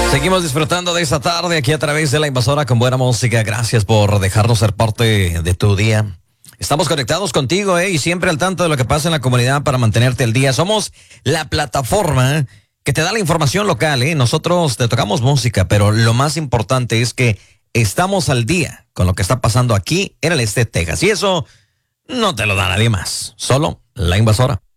Seguimos disfrutando de esta tarde aquí a través de La Invasora con buena música. Gracias por dejarnos ser parte de tu día. Estamos conectados contigo, y siempre al tanto de lo que pasa en la comunidad para mantenerte al día. Somos la plataforma que te da la información local, Nosotros te tocamos música, pero lo más importante es que estamos al día con lo que está pasando aquí en el este de Texas. Y eso no te lo da nadie más, solo La Invasora.